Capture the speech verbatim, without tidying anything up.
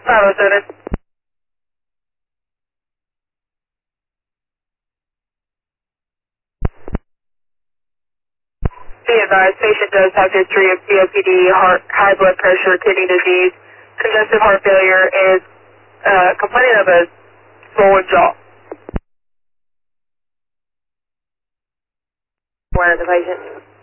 five oh seven. Be advised, patient does have history of C O P D, heart, high blood pressure, kidney disease, congestive heart failure, and uh, complaining of a swollen jaw. Where is the patient?